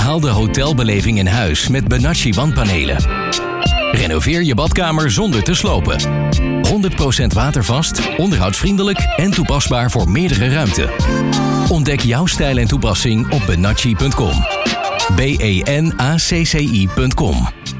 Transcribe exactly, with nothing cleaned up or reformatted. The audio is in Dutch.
Haal de hotelbeleving in huis met Benacci wandpanelen. Renoveer je badkamer zonder te slopen. honderd procent watervast, onderhoudsvriendelijk en toepasbaar voor meerdere ruimten. Ontdek jouw stijl en toepassing op benacci punt com. B E N A C C I punt com.